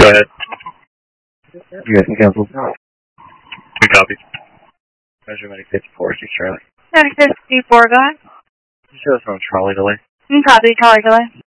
Go ahead. You guys can cancel. We copy. Measurement 54, 6 Charlie. 94, go ahead. Show us on trolley delay. Copy, trolley delay.